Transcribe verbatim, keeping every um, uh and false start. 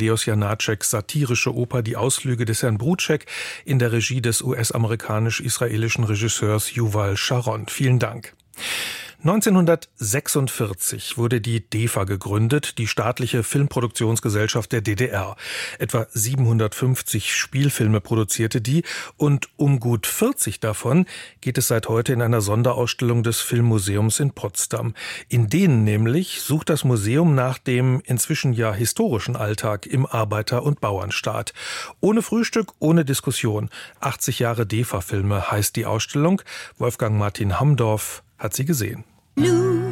Leos Janáčeks satirische Oper Die Ausflüge des Herrn Bruček in der Regie des U S-amerikanisch-israelischen Regisseurs Yuval Sharon. Vielen Dank. neunzehnhundertsechsundvierzig wurde die D E F A gegründet, die staatliche Filmproduktionsgesellschaft der D D R. Etwa siebenhundertfünfzig Spielfilme produzierte die und um gut vierzig davon geht es seit heute in einer Sonderausstellung des Filmmuseums in Potsdam. In denen nämlich sucht das Museum nach dem inzwischen ja historischen Alltag im Arbeiter- und Bauernstaat. Ohne Frühstück, ohne Diskussion. achtzig Jahre D E F A-Filme heißt die Ausstellung. Wolfgang Martin Hamdorf hat sie gesehen.